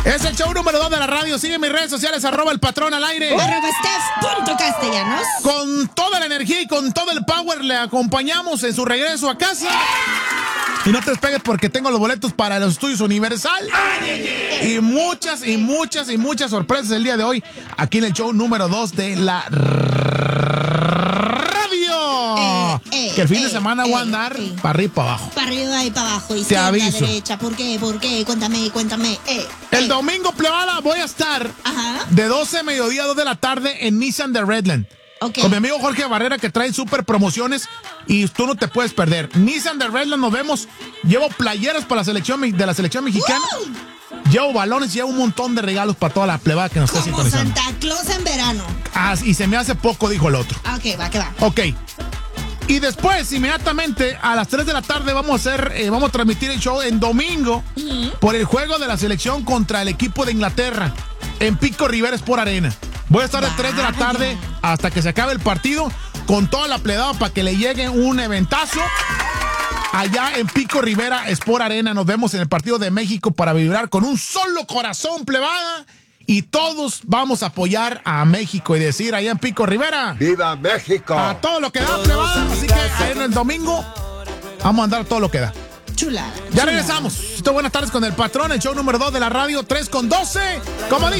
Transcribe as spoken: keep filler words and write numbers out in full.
Es el show número dos de la radio. Sigue mis redes sociales, arroba el patrón al aire. Arroba Steph punto Castellanos. Con toda la energía y con todo el power le acompañamos en su regreso a casa. Y no te despegues porque tengo los boletos para los estudios Universal. Y muchas y muchas y muchas sorpresas el día de hoy aquí en el show número dos de la radio. Eh, eh, que el fin eh, de semana voy a eh, andar eh. para arriba y para abajo. Para arriba y para abajo, izquierda, aviso. derecha. ¿Por qué? ¿Por qué? Cuéntame, cuéntame. Eh, El eh. domingo, plebada, voy a estar Ajá. de doce de mediodía a dos de la tarde en Nissan de Redland. Ok. Con mi amigo Jorge Barrera, que trae súper promociones y tú no te puedes perder. Nissan de Redland, nos vemos. Llevo playeras para la selección de la selección mexicana. ¡Uh! Llevo balones, llevo un montón de regalos para toda la plebada que nos está Como sintonizando. Santa Claus en verano. Ah, y se me hace poco, dijo el otro. Ah, ok, va, que va. Ok. Y después, inmediatamente, a las tres de la tarde, vamos a hacer, eh, vamos a transmitir el show en domingo Uh-huh. por el juego de la selección contra el equipo de Inglaterra en Pico Rivera Sport Arena. Voy a estar de tres de la tarde hasta que se acabe el partido con toda la plebada para que le llegue un eventazo. Allá en Pico Rivera Sport Arena nos vemos en el partido de México para vibrar con un solo corazón, plebada. Y todos vamos a apoyar a México y decir allá en Pico Rivera: ¡Viva México! A todo lo que da, plebada. Así que ahí en el domingo vamos a andar todo lo que da. Chulada. Ya chulada. regresamos. Esto, buenas tardes con el patrón, el show número dos de la radio, tres con doce. Como dice.